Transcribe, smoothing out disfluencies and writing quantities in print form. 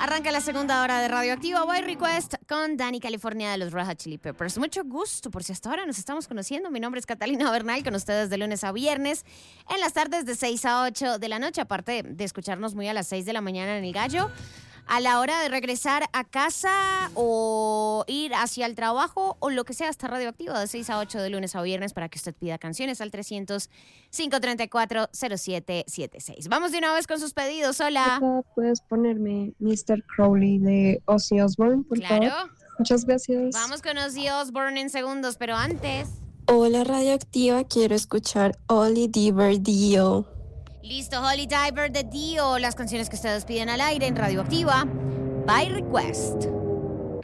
Arranca la segunda hora de Radioactiva by Request con Dani California de los Red Hot Chili Peppers. Mucho gusto, por si hasta ahora nos estamos conociendo. Mi nombre es Catalina Bernal, con ustedes de lunes a viernes, en las tardes de 6 a 8 de la noche, aparte de escucarnos muy a las 6 de la mañana en El Gallo. A la hora de regresar a casa o ir hacia el trabajo o lo que sea, hasta Radioactiva de 6 a 8 de lunes a viernes para que usted pida canciones al 300-534-0776. Vamos de una vez con sus pedidos. Hola. ¿Puedes ponerme Mr. Crowley de Ozzy Osbourne, por favor? Claro. Muchas gracias. Vamos con Ozzy Osbourne en segundos, pero antes... Hola Radioactiva, quiero escuchar Oli Diver Dio. Listo, Holy Diver de Dio, las canciones que ustedes piden al aire en Radioactiva by Request.